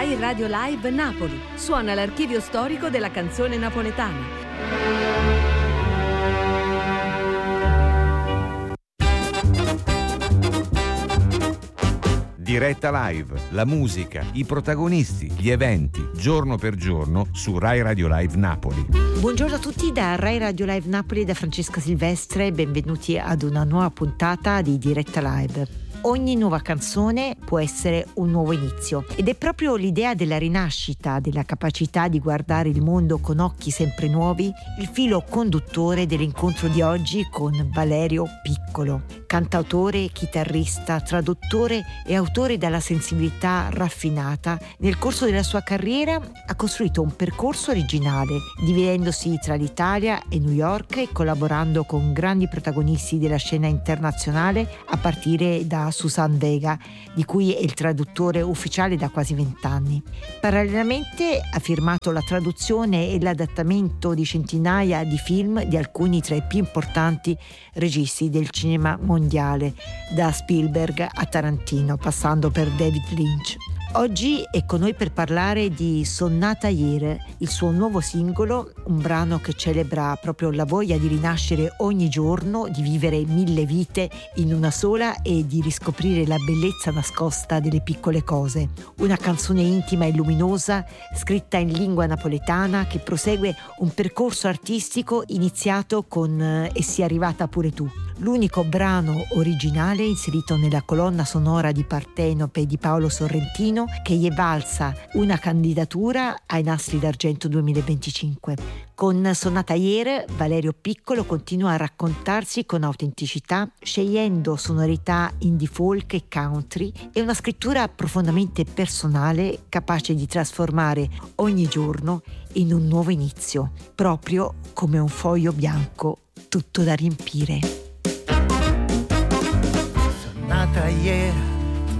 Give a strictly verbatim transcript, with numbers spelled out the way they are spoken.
Rai Radio Live Napoli. Suona l'archivio storico della canzone napoletana. Diretta Live, la musica, i protagonisti, gli eventi, giorno per giorno su Rai Radio Live Napoli. Buongiorno a tutti da Rai Radio Live Napoli, da Francesca Silvestre, benvenuti ad una nuova puntata di Diretta Live. Ogni nuova canzone può essere un nuovo inizio ed è proprio l'idea della rinascita, della capacità di guardare il mondo con occhi sempre nuovi, il filo conduttore dell'incontro di oggi con Valerio Piccolo, cantautore, chitarrista, traduttore e autore dalla sensibilità raffinata. Nel corso della sua carriera ha costruito un percorso originale, dividendosi tra l'Italia e New York e collaborando con grandi protagonisti della scena internazionale a partire da Susan Vega, di cui è il traduttore ufficiale da quasi vent'anni. Parallelamente ha firmato la traduzione e l'adattamento di centinaia di film di alcuni tra i più importanti registi del cinema mondiale, da Spielberg a Tarantino, passando per David Lynch. Oggi è con noi per parlare di Sonnata Ier, il suo nuovo singolo, un brano che celebra proprio la voglia di rinascere ogni giorno, di vivere mille vite in una sola e di riscoprire la bellezza nascosta delle piccole cose. Una canzone intima e luminosa, scritta in lingua napoletana, che prosegue un percorso artistico iniziato con E sia arrivata pure tu, l'unico brano originale inserito nella colonna sonora di Partenope di Paolo Sorrentino, che gli è valsa una candidatura ai Nastri d'Argento duemilaventicinque. Con Sonnata Ier, Valerio Piccolo continua a raccontarsi con autenticità, scegliendo sonorità indie folk e country e una scrittura profondamente personale, capace di trasformare ogni giorno in un nuovo inizio, proprio come un foglio bianco tutto da riempire. Sonnata Ier,